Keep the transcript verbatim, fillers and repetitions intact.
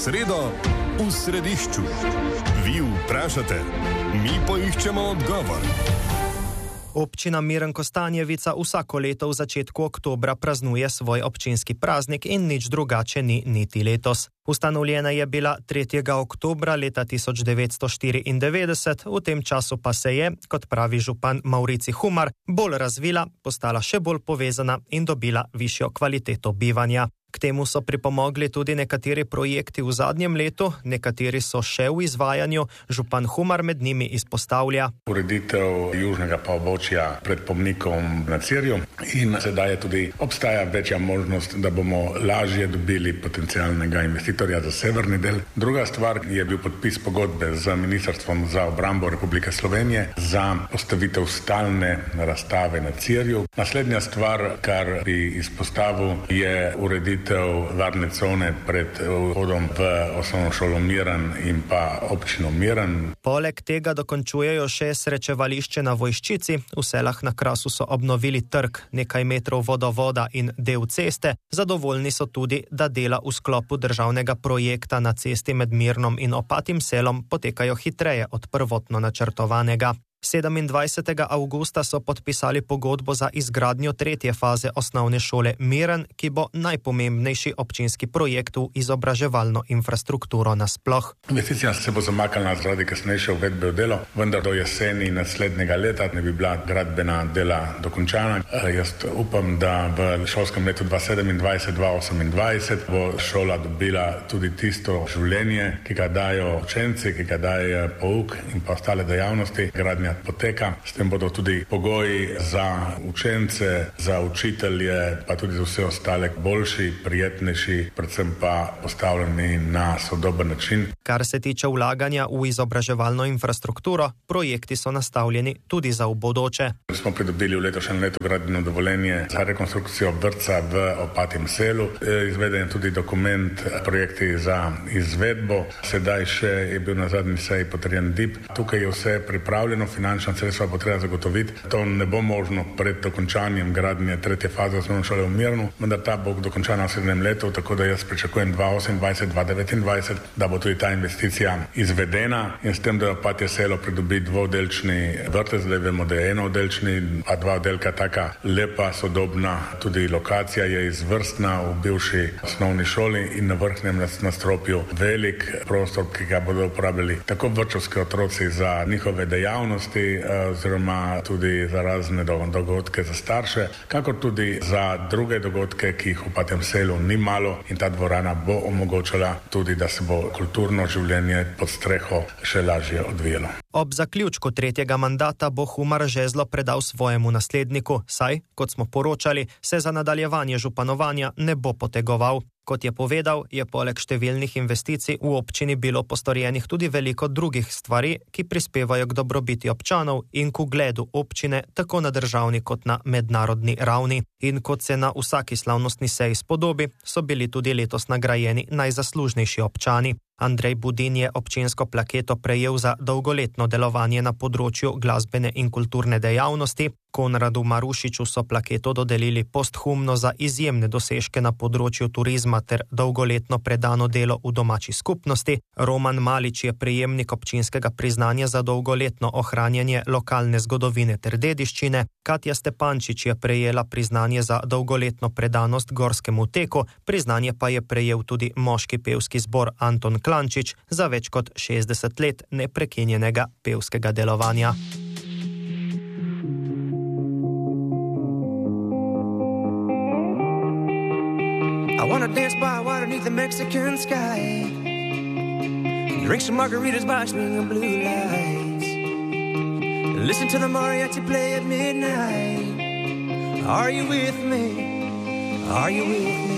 sredo v središču. Vi vprašate, mi poiščemo odgovor. Občina Miren Kostanjevica vsako leto v začetku oktobra praznuje svoj občinski praznik in nič drugače ni niti letos. Ustanovljena je bila tretjega oktobra leta tisoč devetsto štiriindevetdeset, v tem času pa se je, kot pravi župan Maurici Humar, bolj razvila, postala še bolj povezana in dobila višjo kvaliteto bivanja. K temu so pripomogli tudi nekateri projekti v zadnjem letu, nekateri so še v izvajanju, župan Humar med njimi izpostavlja. Ureditev južnega pobočja pred pomnikom na Cirju in sedaj je tudi obstaja večja možnost, da bomo lažje dobili potencialnega investitorja za severni del. Druga stvar je bil podpis pogodbe z Ministrstvom za obrambo Republike Slovenije za postavitev stalne razstave na Cirju. Naslednja stvar, kar bi izpostavil, je ureditev varne cone pred vhodom v osnovno šolo Miren in pa občino Miren. Poleg tega dokončujejo še srečevališče na Vojščici, v Selah na Krasu so obnovili trg, nekaj metrov vodovoda in del ceste. Zadovoljni so tudi, da dela v sklopu državnega projekta na cesti med Mirnom in Opatim selom potekajo hitreje od prvotno načrtovanega. sedemindvajsetega avgusta so podpisali pogodbo za izgradnjo tretje faze osnovne šole Miren, ki bo najpomembnejši občinski projekt v izobraževalno infrastrukturo nasploh. Investicija se bo zamaknila zaradi kasnejše uvedbe v delo, vendar do jeseni naslednjega leta ne bi bila gradbena dela dokončana. Jaz upam, da v šolskem letu dva tisoč sedemindvajset dva tisoč osemindvajset bo šola dobila tudi tisto življenje, ki ga dajo učenci, ki ga daje pouk in pa ostale dejavnosti. Gradnja poteka, s tem bodo tudi pogoji za učence, za učitelje, pa tudi za vse ostale boljši, prijetnejši, predvsem pa postavljeni na sodoben način. Kar se tiče vlaganja v izobraževalno infrastrukturo, projekti so nastavljeni tudi za v bodoče. Smo pridobili v letošnjem letu gradbeno dovoljenje za rekonstrukcijo vrtca v Opatim selu. Izveden je tudi dokument projekti za izvedbo. Sedaj še je bil na zadnji seji potrjen D I P. Tukaj je vse pripravljeno, finančna sredstva bo treba zagotoviti. To ne bo možno pred dokončanjem gradnje tretje faze osnovne šole v Mirnu, vendar ta bo dokončana v sedmem letu, tako da jaz pričakujem dva tisoč osemindvajset dva tisoč devetindvajset, da bo tudi ta investicija izvedena in s tem, da Opatje selo pridobi dvooddelčni vrtec, zdaj vemo, da je enooddelčni, a dva oddelka, taka lepa, sodobna, tudi lokacija je izvrstna v bivši osnovni šoli in na vrhnjem nadstropju velik prostor, ki ga bodo uporabljali tako vrtčevski otroci za njihove dejavnosti oziroma tudi za razne dogodke za starše, kakor tudi za druge dogodke, ki jih v Opatjem selu ni malo in ta dvorana bo omogočala tudi, da se bo kulturno življenje pod streho še lažje odvijalo. Ob zaključku tretjega mandata bo Humar žezlo predal svojemu nasledniku, saj, kot smo poročali, se za nadaljevanje županovanja ne bo potegoval. Kot je povedal, je poleg številnih investicij v občini bilo postorjenih tudi veliko drugih stvari, ki prispevajo k dobrobiti občanov in k ugledu občine tako na državni kot na mednarodni ravni. In kot se na vsaki slavnostni seji spodobi, so bili tudi letos nagrajeni najzaslužnejši občani. Andrej Budin je občinsko plaketo prejel za dolgoletno delovanje na področju glasbene in kulturne dejavnosti. Konradu Marušiču so plaketo dodelili posthumno za izjemne dosežke na področju turizma ter dolgoletno predano delo v domači skupnosti. Roman Malič je prejemnik občinskega priznanja za dolgoletno ohranjanje lokalne zgodovine ter dediščine. Katja Stepančič je prejela priznanje za dolgoletno predanost gorskemu teku, priznanje pa je prejel tudi moški pevski zbor Anton Klančič za več kot šestdeset let neprekinjenega pevskega delovanja. I wanna dance by water beneath the Mexican sky, drink some margaritas by swinging blue lights, listen to the mariachi play at midnight. Are you with me? Are you with me?